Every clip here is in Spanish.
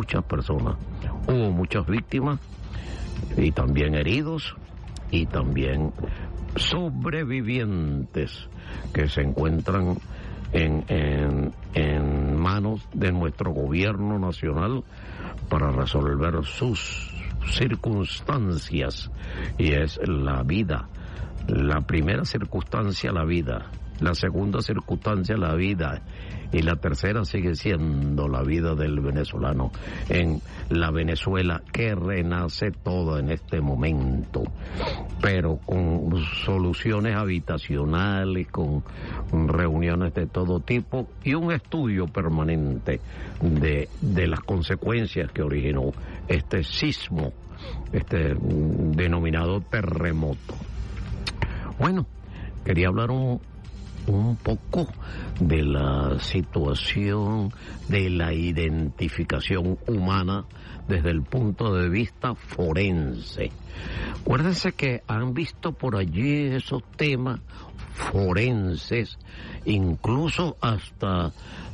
muchas personas. Hubo muchas víctimas y también heridos y también sobrevivientes que se encuentran en manos de nuestro gobierno nacional para resolver sus circunstancias, y es la vida. La primera circunstancia, la vida. La segunda circunstancia, la vida. Y la tercera sigue siendo la vida del venezolano en la Venezuela que renace toda en este momento, pero con soluciones habitacionales, con reuniones de todo tipo y un estudio permanente de las consecuencias que originó este sismo, denominado terremoto. Bueno, quería hablar un poco de la situación de la identificación humana desde el punto de vista forense. Acuérdense que han visto por allí esos temas forenses, incluso hasta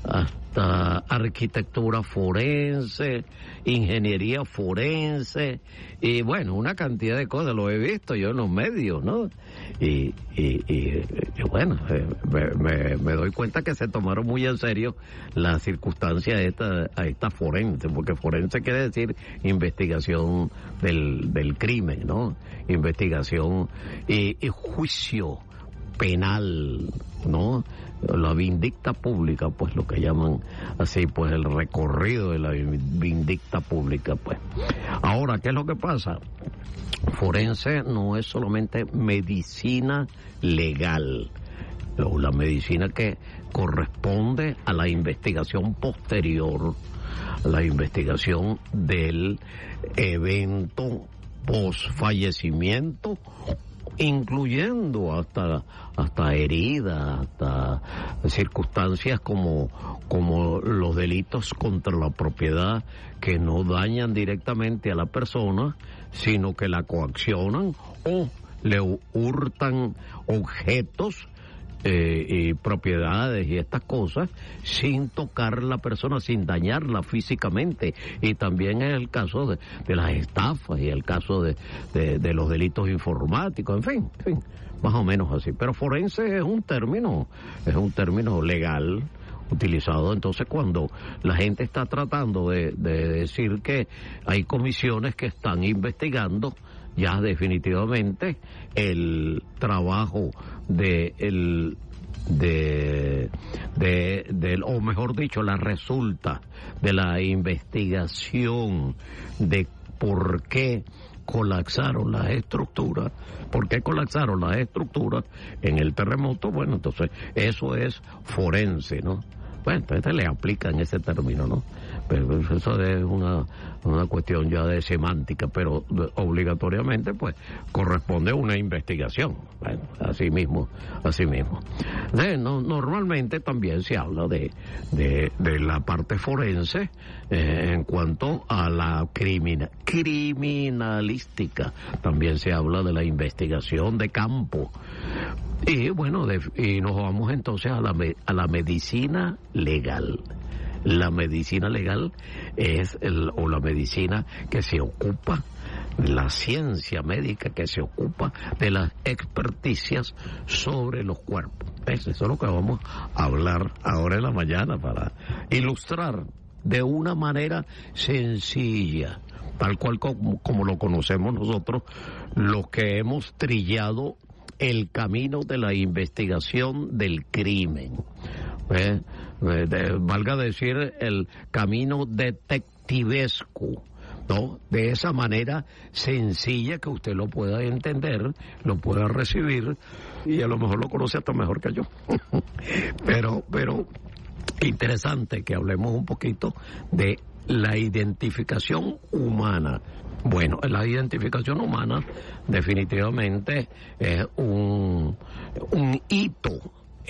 arquitectura forense, ingeniería forense, y bueno, una cantidad de cosas, lo he visto yo en los medios, ¿no? Y bueno, me doy cuenta que se tomaron muy en serio la circunstancia a esta forense, porque forense quiere decir investigación del crimen, ¿no? Investigación y juicio penal, ¿no? La vindicta pública, pues lo que llaman así, pues el recorrido de la vindicta pública, pues. Ahora, ¿qué es lo que pasa? Forense no es solamente medicina legal, la medicina que corresponde a la investigación posterior, a la investigación del evento post-fallecimiento, incluyendo hasta heridas, hasta circunstancias como los delitos contra la propiedad que no dañan directamente a la persona, sino que la coaccionan o le hurtan objetos y propiedades y estas cosas sin tocar a la persona, sin dañarla físicamente. Y también es el caso de las estafas y el caso de los delitos informáticos, en fin, más o menos así. Pero forense es un término legal utilizado. Entonces, cuando la gente está tratando de decir que hay comisiones que están investigando, ya definitivamente el trabajo o mejor dicho, la resulta de la investigación de por qué colapsaron las estructuras, en el terremoto. Bueno, entonces eso es forense, ¿no? Bueno, entonces le aplican ese término, ¿no? Pero eso es una cuestión ya de semántica, pero obligatoriamente pues corresponde a una investigación. Bueno, así mismo. Normalmente también se habla de la parte forense en cuanto a la criminalística. También se habla de la investigación de campo. Y bueno, y nos vamos entonces a la medicina legal. La medicina legal es la medicina que se ocupa, la ciencia médica que se ocupa de las experticias sobre los cuerpos. Eso es lo que vamos a hablar ahora en la mañana para ilustrar de una manera sencilla, tal cual como lo conocemos nosotros, los que hemos trillado el camino de la investigación del crimen. Valga decir, el camino detectivesco, ¿no? De esa manera sencilla que usted lo pueda entender, lo pueda recibir, y a lo mejor lo conoce hasta mejor que yo. pero interesante que hablemos un poquito de la identificación humana. Bueno, la identificación humana definitivamente es un hito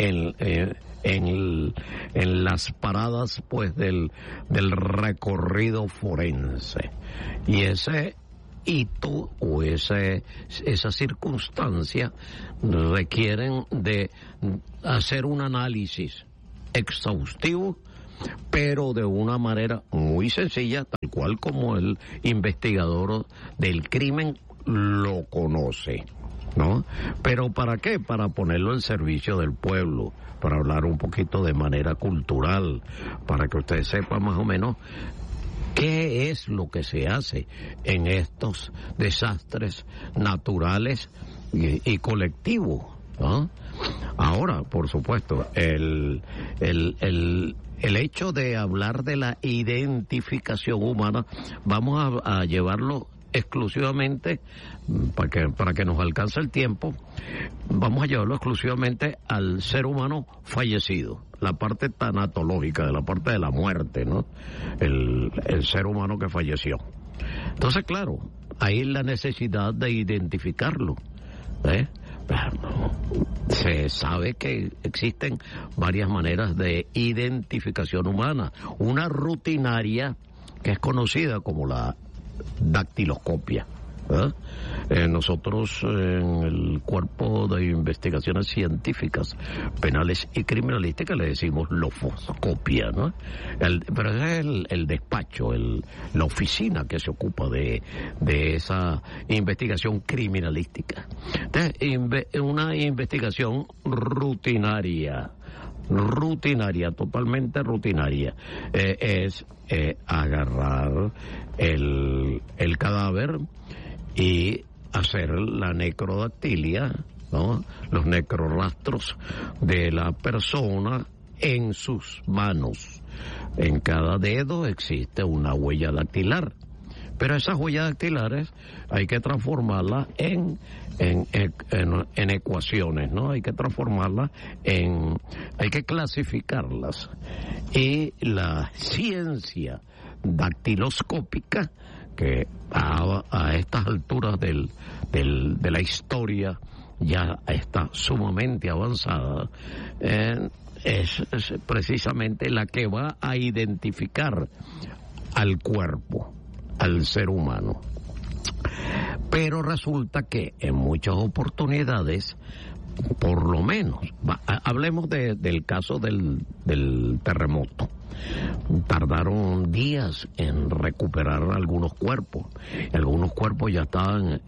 en las paradas pues del recorrido forense, y ese hito o esa circunstancia requieren de hacer un análisis exhaustivo pero de una manera muy sencilla, tal cual como el investigador del crimen lo conoce, ¿no? Pero ¿para qué? Para ponerlo al servicio del pueblo, para hablar un poquito de manera cultural, para que usted sepa más o menos qué es lo que se hace en estos desastres naturales y colectivos, ¿no? Ahora, por supuesto, el hecho de hablar de la identificación humana, vamos a llevarlo exclusivamente, para que nos alcance el tiempo, vamos a llevarlo exclusivamente al ser humano fallecido, la parte tanatológica, de la parte de la muerte, ¿no? El ser humano que falleció. Entonces, claro, hay la necesidad de identificarlo, ¿eh? Se sabe que existen varias maneras de identificación humana. Una rutinaria, que es conocida como la dactiloscopia, ¿verdad? Nosotros en el Cuerpo de Investigaciones Científicas, Penales y Criminalísticas le decimos lofoscopia, ¿no? Pero ese es el despacho, la oficina que se ocupa de esa investigación criminalística. Entonces, una investigación rutinaria, totalmente rutinaria, es agarrar el cadáver y hacer la necrodactilia, ¿no? Los necrorrastros de la persona en sus manos. En cada dedo existe una huella dactilar, pero esas huellas dactilares hay que transformarlas en ecuaciones, ¿no? Hay que transformarlas hay que clasificarlas. Y la ciencia dactiloscópica, que a estas alturas de la historia ya está sumamente avanzada, es precisamente la que va a identificar al cuerpo, al ser humano. Pero resulta que en muchas oportunidades, por lo menos, hablemos del caso del terremoto. Tardaron días en recuperar algunos cuerpos. Algunos cuerpos ya estaban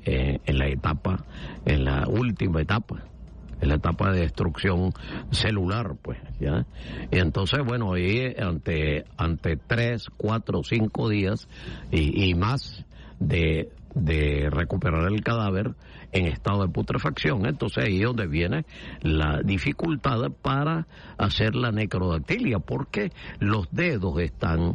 en la última etapa, en la etapa de destrucción celular, pues, ¿ya? Y entonces, bueno, ahí ante 3, 4, 5 días y más de recuperar el cadáver en estado de putrefacción, entonces ahí es donde viene la dificultad para hacer la necrodactilia, porque los dedos están,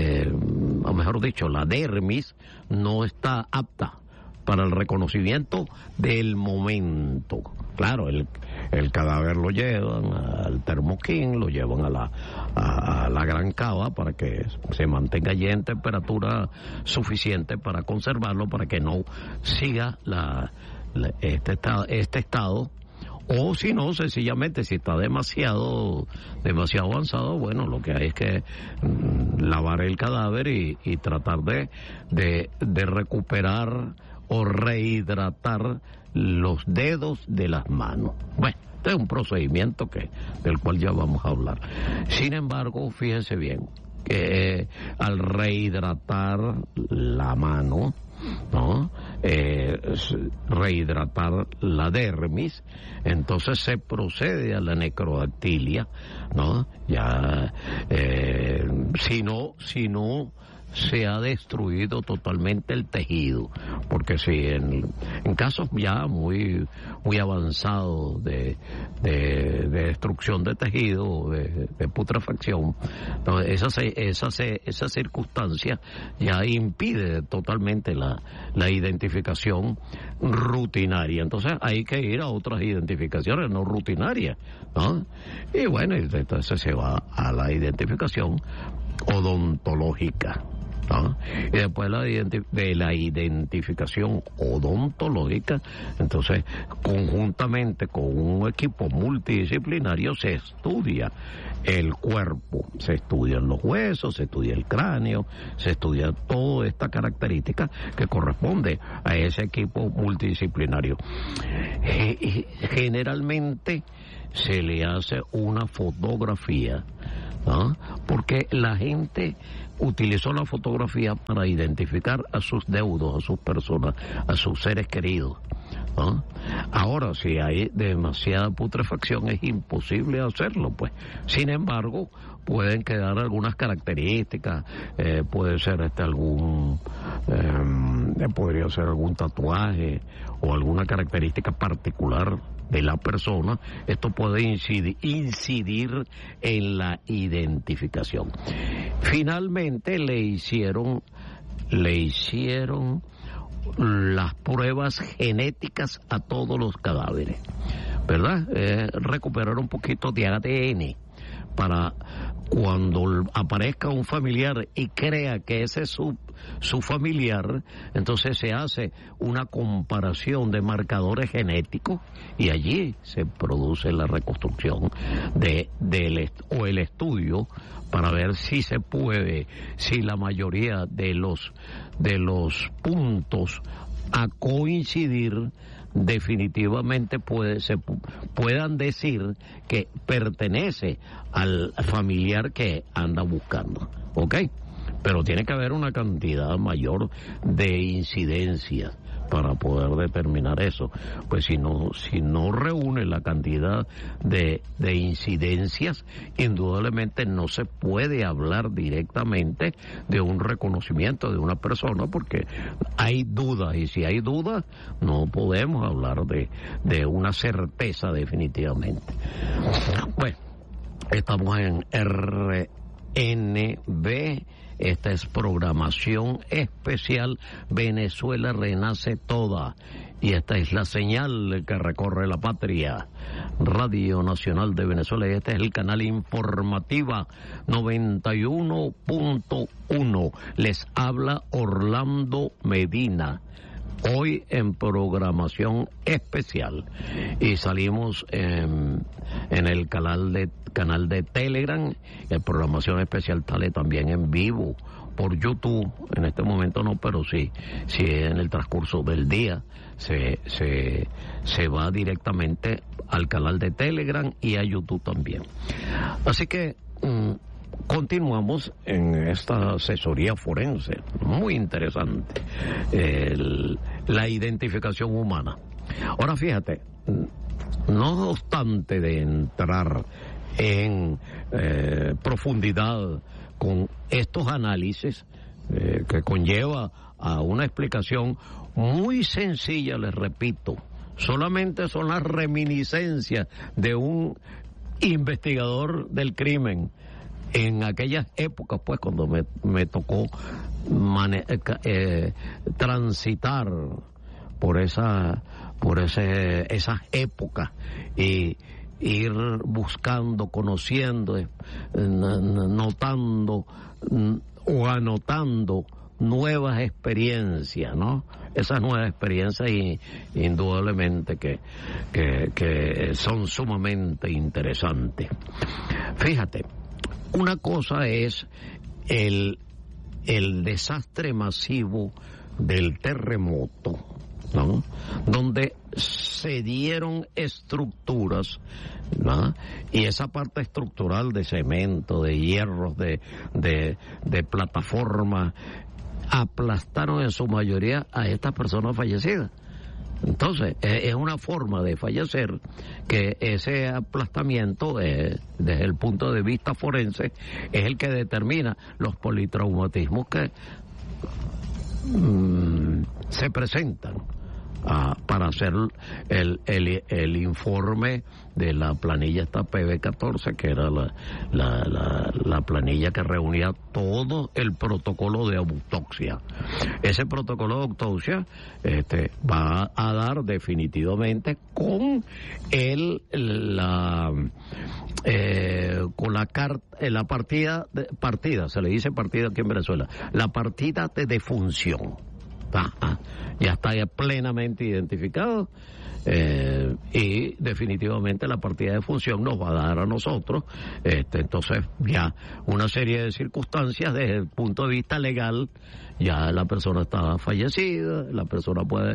o mejor dicho, la dermis no está apta para el reconocimiento del momento. Claro, el cadáver lo llevan al termoquín, lo llevan a la gran cava para que se mantenga allí en temperatura suficiente para conservarlo, para que no siga este estado, o si no, sencillamente, si está demasiado avanzado, bueno, lo que hay es que lavar el cadáver y tratar de recuperar o rehidratar los dedos de las manos. Bueno, este es un procedimiento del cual ya vamos a hablar. Sin embargo, fíjense bien que al rehidratar la mano, ¿no? Rehidratar la dermis, entonces se procede a la necrodactilia, ¿no? Ya, si no se ha destruido totalmente el tejido, porque si en casos ya muy avanzados de destrucción de tejido, de putrefacción, esa circunstancia ya impide totalmente la identificación rutinaria. Entonces hay que ir a otras identificaciones no rutinarias, ¿no? Y bueno, entonces se va a la identificación odontológica, ¿no? Y después de la identificación odontológica, entonces conjuntamente con un equipo multidisciplinario se estudia el cuerpo, se estudian los huesos, se estudia el cráneo, se estudia toda esta característica que corresponde a ese equipo multidisciplinario. Generalmente se le hace una fotografía ¿no? Porque la gente utilizó la fotografía para identificar a sus deudos, a sus personas, a sus seres queridos, ¿no? Ahora, si hay demasiada putrefacción, es imposible hacerlo, pues. Sin embargo, pueden quedar algunas características, puede ser podría ser algún tatuaje o alguna característica particular de la persona. Esto puede incidir en la identificación. Finalmente le hicieron las pruebas genéticas a todos los cadáveres, ¿verdad? Recuperar un poquito de ADN para cuando aparezca un familiar y crea que ese es su familiar, entonces se hace una comparación de marcadores genéticos y allí se produce la reconstrucción o el estudio para ver si se puede, si la mayoría de los puntos a coincidir definitivamente puedan decir que pertenece al familiar que anda buscando, ¿ok? Pero tiene que haber una cantidad mayor de incidencias para poder determinar eso. Pues si no reúne la cantidad de incidencias, indudablemente no se puede hablar directamente de un reconocimiento de una persona, porque hay dudas, y si hay dudas no podemos hablar de una certeza definitivamente. Bueno, estamos en RNB. Esta es programación especial Venezuela Renace Toda. Y esta es la señal que recorre la patria. Radio Nacional de Venezuela. Y este es el canal informativa 91.1. Les habla Orlando Medina. Hoy en programación especial. Y salimos en el canal de Telegram. En programación especial sale también en vivo por YouTube. En este momento no, pero sí en el transcurso del día se va directamente al canal de Telegram y a YouTube también. Así que continuamos en esta asesoría forense, muy interesante, la identificación humana. Ahora fíjate, no obstante de entrar en profundidad con estos análisis que conlleva a una explicación muy sencilla, les repito, solamente son las reminiscencias de un investigador del crimen en aquellas épocas, pues, cuando me tocó transitar por esas épocas y ir buscando, conociendo, notando o anotando nuevas experiencias, ¿no? Esas nuevas experiencias indudablemente que son sumamente interesantes. Fíjate, una cosa es el desastre masivo del terremoto, ¿no? Donde se dieron estructuras, ¿no? Y esa parte estructural de cemento, de hierros, de plataforma, aplastaron en su mayoría a estas personas fallecidas. Entonces, es una forma de fallecer que ese aplastamiento, desde el punto de vista forense, es el que determina los politraumatismos que se presentan para hacer el informe de la planilla esta PB14, que era la planilla que reunía todo el protocolo de autopsia. Ese protocolo de autopsia va a dar definitivamente con la partida, se le dice partida aquí en Venezuela, la partida de defunción. Ya está ya plenamente identificado Y definitivamente la partida de función nos va a dar a nosotros entonces ya una serie de circunstancias desde el punto de vista legal. Ya la persona está fallecida, la persona puede,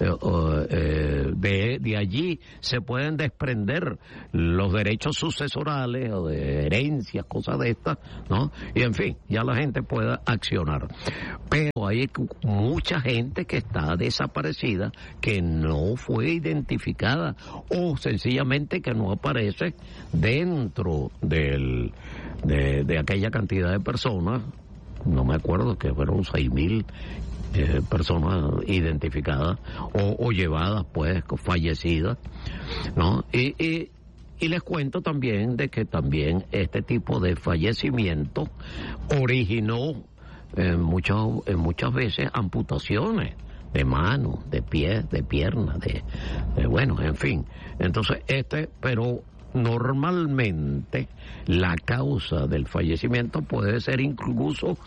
de allí se pueden desprender los derechos sucesorales o de herencias, cosas de estas, ¿no? Y en fin, ya la gente puede accionar. Pero hay mucha gente que está desaparecida, que no fue identificada o sencillamente que no aparece dentro de aquella cantidad de personas. No me acuerdo, que fueron 6.000 personas identificadas o llevadas, pues, fallecidas, ¿no? Y les cuento también de que también este tipo de fallecimiento originó muchas veces amputaciones de manos, de pies, de piernas, bueno, en fin. Entonces, pero normalmente la causa del fallecimiento puede ser incluso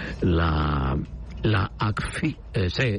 se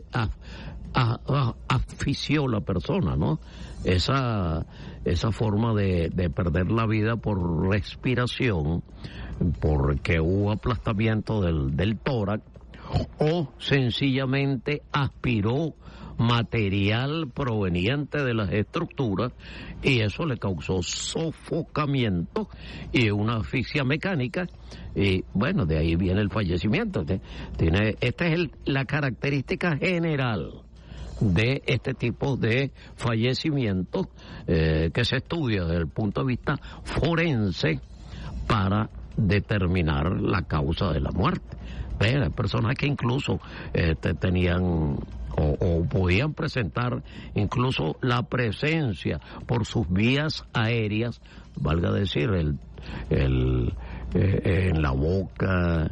asfixió la persona, ¿no? Esa forma de perder la vida por respiración, porque hubo aplastamiento del tórax, o sencillamente aspiró material proveniente de las estructuras y eso le causó sofocamiento y una asfixia mecánica, y bueno, de ahí viene el fallecimiento. Esta es la característica general de este tipo de fallecimientos que se estudia desde el punto de vista forense para determinar la causa de la muerte. Hay personas que incluso tenían o podían presentar incluso la presencia por sus vías aéreas, valga decir, en la boca,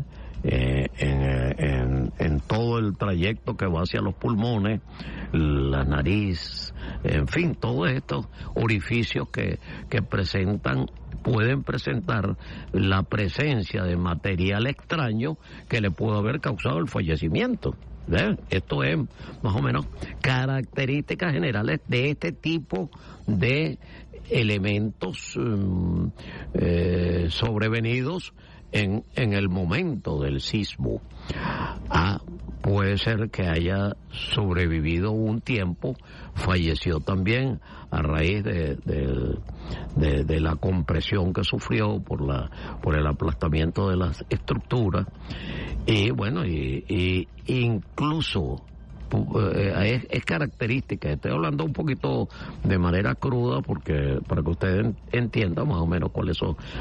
en todo el trayecto que va hacia los pulmones, la nariz, en fin, todos estos orificios que pueden presentar la presencia de material extraño que le pudo haber causado el fallecimiento. Esto es más o menos características generales de este tipo de elementos sobrevenidos en el momento del sismo. Puede ser que haya sobrevivido un tiempo, falleció también a raíz de la compresión que sufrió por el aplastamiento de las estructuras, y bueno, y incluso es característica. Estoy hablando un poquito de manera cruda porque para que ustedes entiendan más o menos cuáles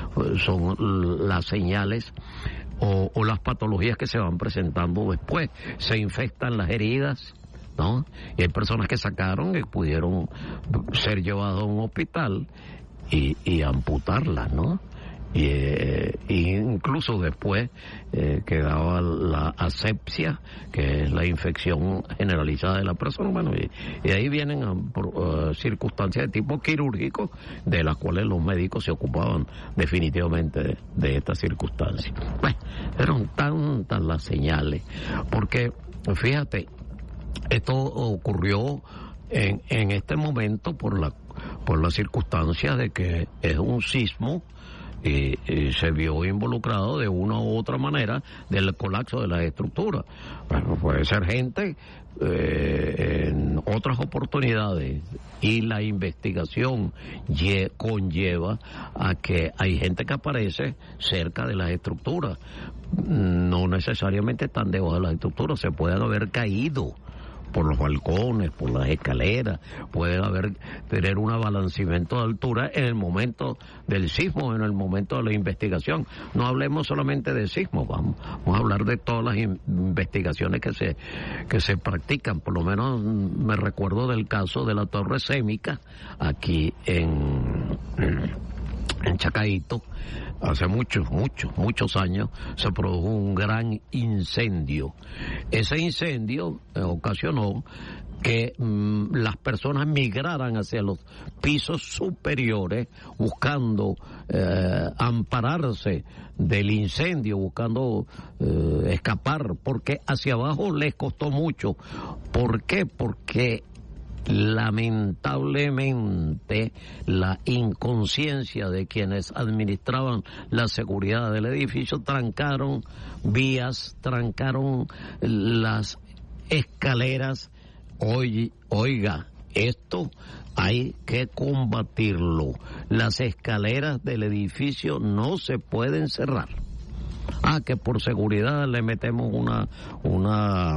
son las señales o las patologías que se van presentando después. Se infectan las heridas, ¿no? Y hay personas que sacaron y pudieron ser llevados a un hospital y amputarlas, ¿no? Y incluso después quedaba la asepsia, que es la infección generalizada de la persona. Bueno, y ahí vienen circunstancias de tipo quirúrgico, de las cuales los médicos se ocupaban definitivamente de estas circunstancias. Bueno, eran tantas las señales, porque fíjate, esto ocurrió en este momento por la circunstancia de que es un sismo y se vio involucrado de una u otra manera del colapso de las estructuras. Bueno, puede ser gente en otras oportunidades, y la investigación conlleva a que hay gente que aparece cerca de las estructuras. No necesariamente están debajo de las estructuras, se pueden haber caído por los balcones, por las escaleras, puede tener un abalancamiento de altura en el momento del sismo, en el momento de la investigación. No hablemos solamente de sismo, vamos a hablar de todas las investigaciones que se practican. Por lo menos me recuerdo del caso de la Torre Sémica, aquí en Chacaíto. Hace muchos años se produjo un gran incendio. Ese incendio ocasionó que las personas migraran hacia los pisos superiores buscando ampararse del incendio, buscando escapar, porque hacia abajo les costó mucho. ¿Por qué? Porque lamentablemente la inconsciencia de quienes administraban la seguridad del edificio trancaron vías, trancaron las escaleras. Oiga, esto hay que combatirlo. Las escaleras del edificio no se pueden cerrar. Que por seguridad le metemos una